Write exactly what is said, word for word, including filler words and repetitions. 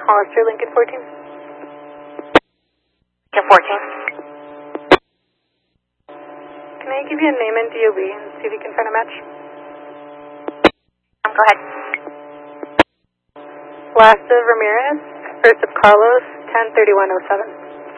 Hollister, Lincoln fourteen. Lincoln fourteen. Can I give you a name and D O B and see if you can find a match? Um, go ahead. Last of Ramirez, first of Carlos, ten thirty-one oh seven.